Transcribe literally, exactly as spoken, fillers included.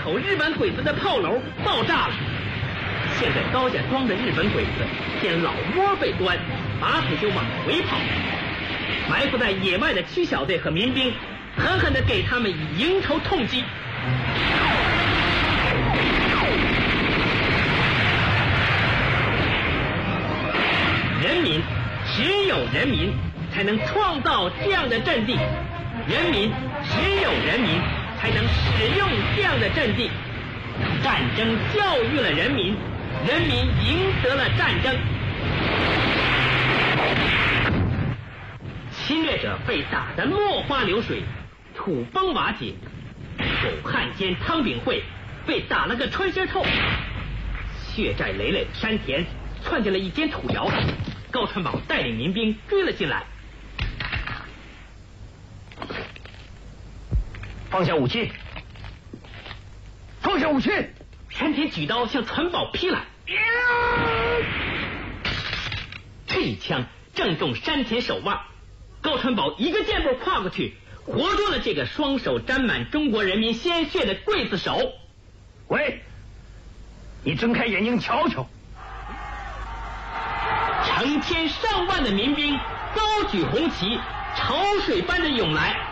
口日本鬼子的炮楼爆炸了。现在高家庄的日本鬼子见老窝被端，拔腿就往回跑。埋伏在野外的区小队和民兵狠狠地给他们以迎头痛击。人民，只有人民才能创造这样的阵地，人民，只有人民才能使用这样的阵地。战争教育了人民，人民赢得了战争。侵略者被打得落花流水，土崩瓦解。狗汉奸汤炳惠被打了个穿心透。血债累累的山田窜进了一间土窑，高传宝带领民兵追了进来。 放下武器！放下武器！ 山田举刀向传宝劈来，这一枪正中山田手腕。高传宝一个箭步跨过去，活捉了这个双手沾满中国人民鲜血的刽子手。 喂，你睁开眼睛瞧瞧！ 成千上万的民兵高举红旗，潮水般的涌来。